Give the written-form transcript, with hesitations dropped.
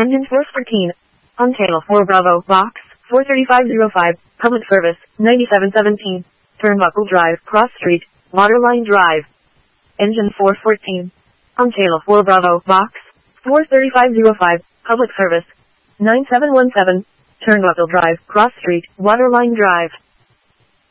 Engine Force 13. On tail 4 Bravo, box, 43505, public service, 9717. Turnbuckle Drive, Cross Street, Waterline Drive. Engine 414. On tail 4 Bravo, box, 43505, public service, 9717. Turnbuckle Drive, Cross Street, Waterline Drive.